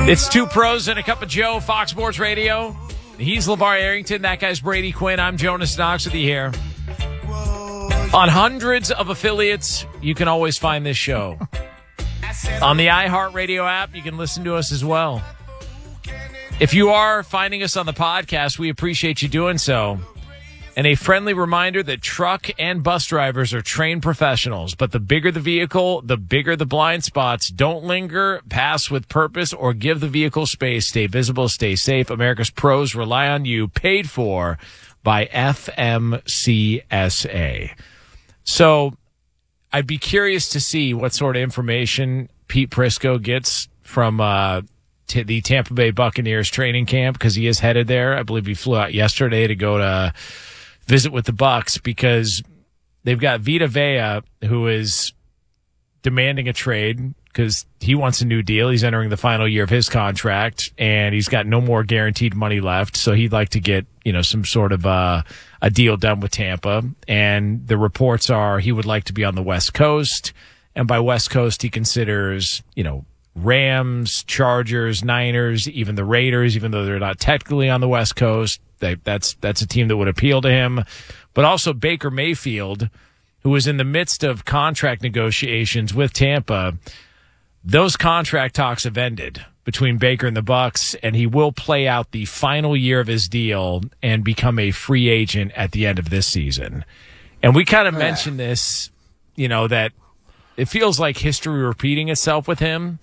It's Two Pros and a Cup of Joe, Fox Sports Radio. He's LeVar Arrington. That guy's Brady Quinn. I'm Jonas Knox with you here. On hundreds of affiliates, you can always find this show. On the iHeartRadio app, you can listen to us as well. If you are finding us on the podcast, we appreciate you doing so. And a friendly reminder that truck and bus drivers are trained professionals, but the bigger the vehicle, the bigger the blind spots. Don't linger, pass with purpose, or give the vehicle space. Stay visible, stay safe. America's pros rely on you. Paid for by FMCSA. So I'd be curious to see what sort of information Pete Prisco gets from the Tampa Bay Buccaneers training camp, because he is headed there. I believe he flew out yesterday to go to visit with the Bucs, because they've got Vita Vea, who is demanding a trade because he wants a new deal. He's entering the final year of his contract, and he's got no more guaranteed money left. So he'd like to get, some sort of a deal done with Tampa. And the reports are he would like to be on the West Coast. And by West Coast, he considers, Rams, Chargers, Niners, even the Raiders, even though they're not technically on the West Coast. That's a team that would appeal to him. But also Baker Mayfield, who was in the midst of contract negotiations with Tampa. Those contract talks have ended between Baker and the Bucs, and he will play out the final year of his deal and become a free agent at the end of this season. And we kind of mentioned this, that it feels like history repeating itself with him.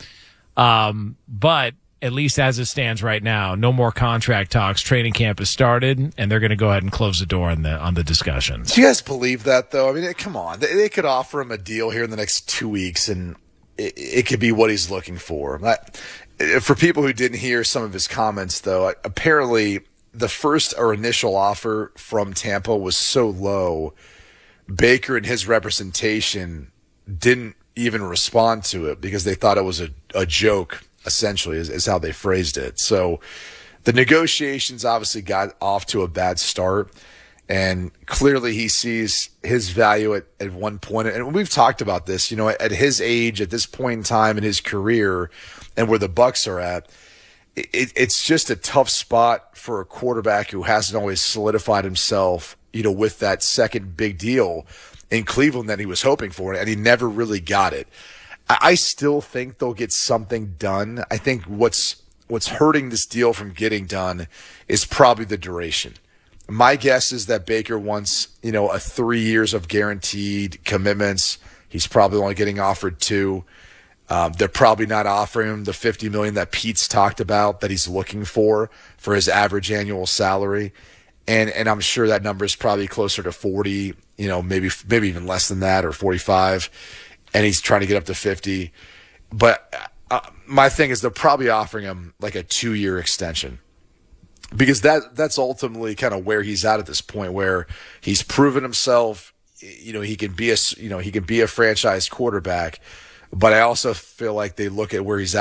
But at least as it stands right now, no more contract talks. Training camp has started, and they're going to go ahead and close the door on the discussions. Do you guys believe that, though? I mean, come on. They could offer him a deal here in the next 2 weeks, and it could be what he's looking for. For people who didn't hear some of his comments, though, apparently the first or initial offer from Tampa was so low, Baker and his representation didn't even respond to it because they thought it was a joke, essentially, is how they phrased it. So the negotiations obviously got off to a bad start, and clearly he sees his value at one point. And we've talked about this, at his age, at this point in time in his career and where the Bucs are at, it's just a tough spot for a quarterback who hasn't always solidified himself, with that second big deal in Cleveland that he was hoping for, and he never really got it. I still think they'll get something done. I think what's hurting this deal from getting done is probably the duration. My guess is that Baker wants, 3 years of guaranteed commitments. He's probably only getting offered 2. They're probably not offering him the $50 million that Pete's talked about that he's looking for his average annual salary. And I'm sure that number is probably closer to 40, maybe even less than that, or 45. And he's trying to get up to 50. But my thing is they're probably offering him like a 2-year extension, because that's ultimately kind of where he's at this point, where he's proven himself. He can be a franchise quarterback. But I also feel like they look at where he's at